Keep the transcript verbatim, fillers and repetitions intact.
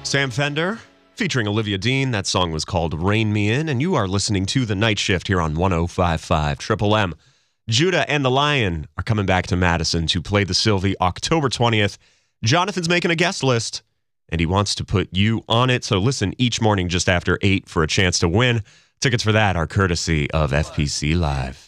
Sam Fender featuring Olivia Dean. That song was called Rain Me In, and you are listening to The Night Shift here on one oh five point five Triple M. Judah and the Lion are coming back to Madison to play the Sylvie October twentieth. Jonathan's making a guest list, and he wants to put you on it, so listen each morning just after eight for a chance to win. Tickets for that are courtesy of F P C Live.